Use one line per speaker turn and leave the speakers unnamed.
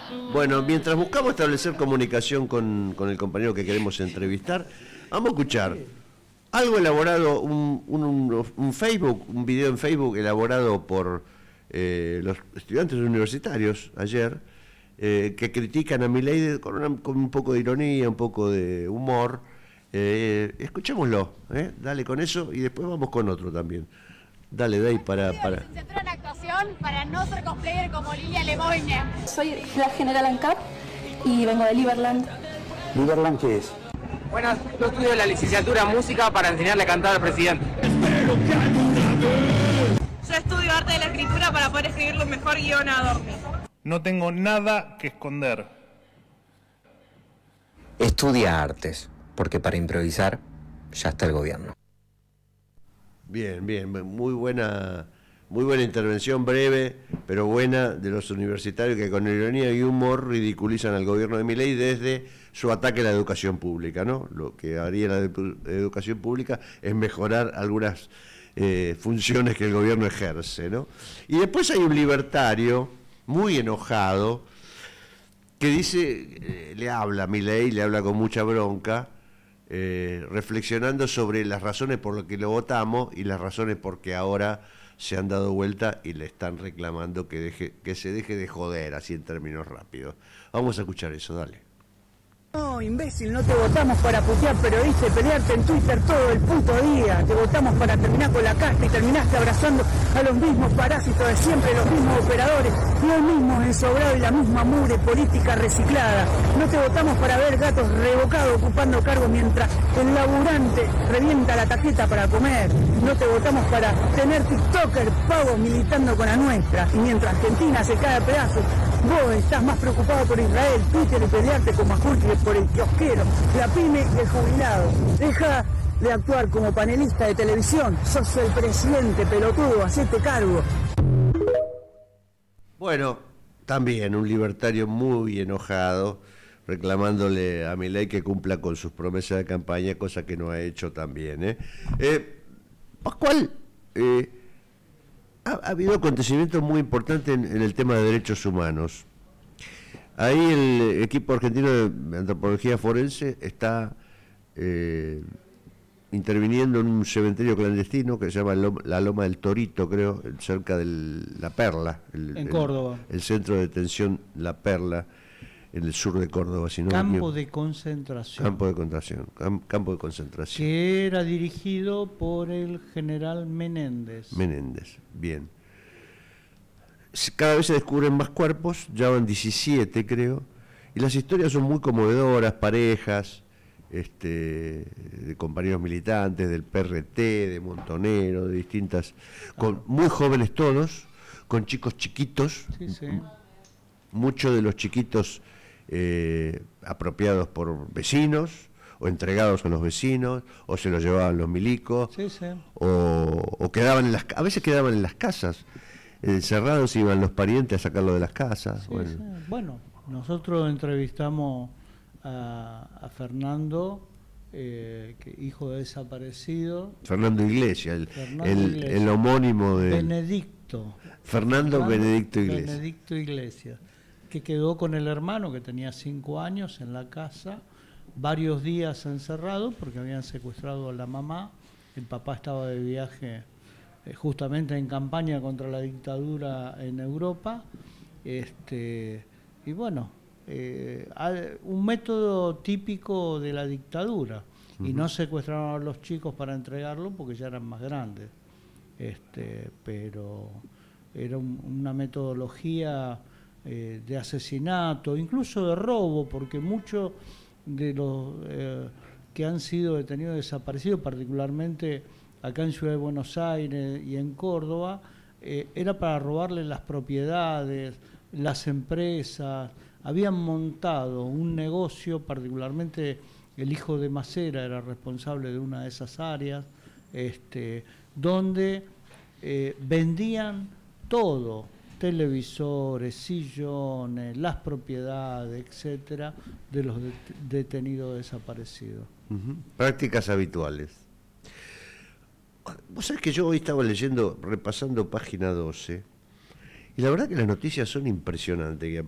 Bueno, mientras buscamos establecer comunicación con el compañero que queremos entrevistar, vamos a escuchar algo elaborado, un Facebook, un video en Facebook elaborado por los estudiantes universitarios ayer, que critican a Milei con un poco de ironía, un poco de humor. Escuchémoslo, dale con eso y después vamos con otro también. Dale, Day, para.
Licenciatura en actuación para no ser cosplayer como Lilia Lemoyne.
Soy la general ANCAP y vengo de Liberland.
¿Liberland qué es?
Bueno, yo estudio la licenciatura en música para enseñarle a cantar al presidente.
Yo estudio arte de la escritura para poder escribir lo mejor guión a dormir.
No tengo nada que esconder.
Estudia artes, porque para improvisar ya está el gobierno.
Bien, muy buena intervención, breve, pero buena, de los universitarios que con ironía y humor ridiculizan al gobierno de Milei desde su ataque a la educación pública, ¿no? Lo que haría la educación pública es mejorar algunas funciones que el gobierno ejerce, ¿no? Y después hay un libertario muy enojado que dice, le habla a Milei, le habla con mucha bronca, reflexionando sobre las razones por las que lo votamos y las razones por que ahora se han dado vuelta y le están reclamando que se deje de joder, así en términos rápidos. Vamos a escuchar eso, dale.
No, imbécil, no te votamos para putear periodista y pelearte en Twitter todo el puto día. Te votamos para terminar con la casta y terminaste abrazando a los mismos parásitos de siempre, los mismos operadores, los mismos ensobrados y la misma mugre política reciclada. No te votamos para ver gatos revocados ocupando cargos mientras el laburante revienta la tarjeta para comer. No te votamos para tener TikToker pavos militando con la nuestra. Y mientras Argentina se cae a pedazos, vos estás más preocupado por Israel, Twitter y pelearte con Majul que por el kiosquero, la pyme y el jubilado. Deja de actuar como panelista de televisión. Sos el presidente, pelotudo, hacete cargo.
Bueno, también un libertario muy enojado, reclamándole a Milei que cumpla con sus promesas de campaña, cosa que no ha hecho también. Pascual, ha habido acontecimientos muy importantes en el tema de derechos humanos. Ahí el equipo argentino de antropología forense está interviniendo en un cementerio clandestino que se llama la Loma del Torito, creo, cerca de La Perla.
En Córdoba.
El centro de detención La Perla, en el sur de Córdoba.
Campo de concentración.
Campo de concentración.
Que era dirigido por el general Menéndez.
Bien. Cada vez se descubren más cuerpos, ya van 17 creo, y las historias son muy conmovedoras, parejas, de compañeros militantes, del PRT, de Montonero, de distintas, muy jóvenes todos, con chicos chiquitos, muchos de los chiquitos apropiados por vecinos, o entregados a los vecinos, o se los llevaban los milicos, o quedaban a veces quedaban en las casas. Encerrados, iban los parientes a sacarlo de las casas.
Bueno, nosotros entrevistamos a Fernando, hijo de desaparecido.
Fernando Iglesias, el homónimo de
Benedicto.
Fernando Benedicto Iglesias.
Benedicto Iglesias, que quedó con el hermano que tenía 5 años en la casa, varios días encerrado porque habían secuestrado a la mamá. El papá estaba de viaje justamente en campaña contra la dictadura en Europa, y bueno, un método típico de la dictadura, y no secuestraron a los chicos para entregarlo porque ya eran más grandes, pero era una metodología de asesinato, incluso de robo, porque muchos de los que han sido detenidos desaparecidos, particularmente acá en Ciudad de Buenos Aires y en Córdoba, era para robarle las propiedades, las empresas. Habían montado un negocio, particularmente el hijo de Macera era responsable de una de esas áreas, donde vendían todo, televisores, sillones, las propiedades, etcétera, de los detenidos desaparecidos.
Prácticas habituales. Vos sabés que yo hoy estaba repasando página 12, y la verdad que las noticias son impresionantes.